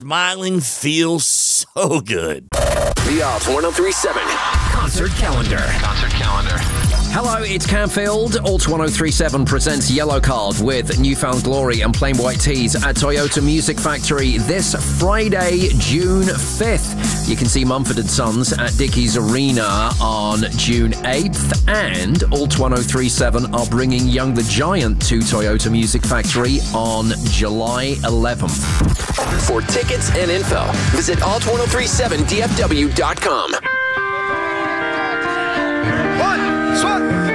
Smiling feels so good. The Alt 1037 Concert Calendar. Hello, it's Camfield. Alt 1037 presents Yellow Card with Newfound Glory and Plain White Tees at Toyota Music Factory this Friday, June 5th. You can see Mumford & Sons at Dickies Arena on June 8th. And Alt 1037 are bringing Young the Giant to Toyota Music Factory on July 11th. For tickets and info, visit alt1037dfw.com. One, swap.